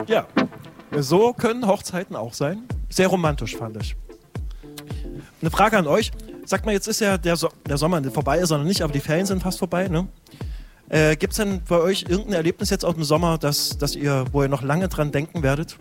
Ja, so können Hochzeiten auch sein. Sehr romantisch, fand ich. Eine Frage an euch. Sagt mal, jetzt ist ja der Sommer vorbei, ist er noch nicht, aber die Ferien sind fast vorbei, ne? Gibt es denn bei euch irgendein Erlebnis jetzt aus dem Sommer, wo ihr noch lange dran denken werdet?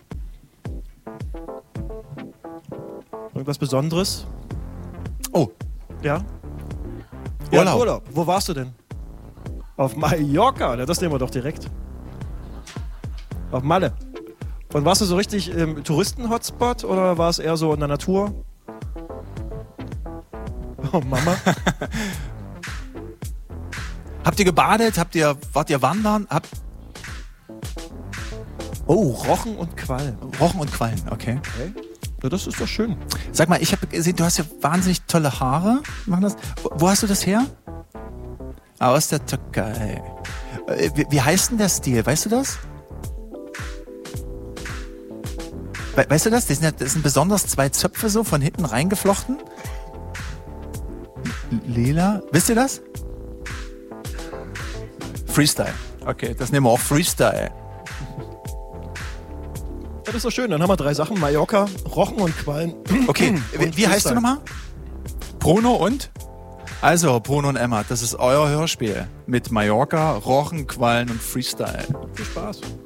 Irgendwas Besonderes? Oh. Ja? Urlaub. Urlaub. Wo warst du denn? Auf Mallorca. Ja, das nehmen wir doch direkt. Auf Malle. Und warst du so richtig im Touristen-Hotspot oder war es eher so in der Natur? Oh, Mama. Habt ihr gebadet? Wart ihr wandern? Oh, Rochen und Quallen. Rochen und Quallen, okay. Ja, das ist doch schön. Sag mal, ich habe gesehen, du hast ja wahnsinnig tolle Haare. Wo hast du das her? Aus der Türkei. Wie heißt denn der Stil? Weißt du das? Weißt du das? Das sind besonders 2 Zöpfe so von hinten reingeflochten. Lila. Wisst ihr das? Freestyle. Okay, das nehmen wir auch Freestyle. Das ist doch schön. Dann haben wir 3 Sachen. Mallorca, Rochen und Quallen. Okay, wie heißt du nochmal? Bruno und? Also, Bruno und Emma, das ist euer Hörspiel mit Mallorca, Rochen, Quallen und Freestyle. Viel Spaß.